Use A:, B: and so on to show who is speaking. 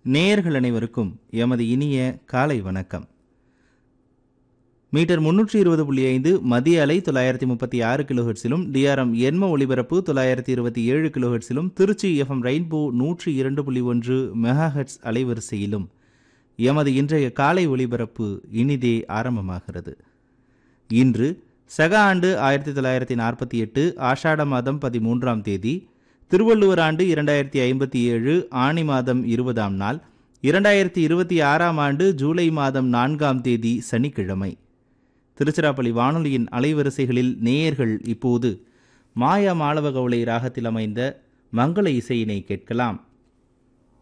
A: நேயர்கள் அனைவருக்கும் எமது இனிய காலை வணக்கம். மீட்டர் 320.5 மத்திய அலை 936 கிலோஹெர்ட்ஸிலும் டிஆர்எம் எண்ம ஒலிபரப்பு 927 கிலோஹெர்ட்ஸிலும் திருச்சி எஃப்எம் ரெயின்போ 102.1 மெகாஹெர்ட்ஸ் அலைவரிசையிலும் எமது இன்றைய காலை ஒலிபரப்பு இனிதே ஆரம்பமாகிறது. இன்று சக ஆண்டு 1948 ஆஷாட மாதம் 13ஆம் தேதி, திருவள்ளுவர் ஆண்டு 2057 ஆனி மாதம் 20ஆம் நாள், 2026ஆம் ஆண்டு ஜூலை மாதம் 4ஆம் தேதி சனிக்கிழமை. திருச்சிராப்பள்ளி வானொலியின் அலைவரிசைகளில் நேயர்கள் இப்போது மாயா மாளவ கவுளை ராகத்தில் அமைந்த மங்கள இசையினை கேட்கலாம்.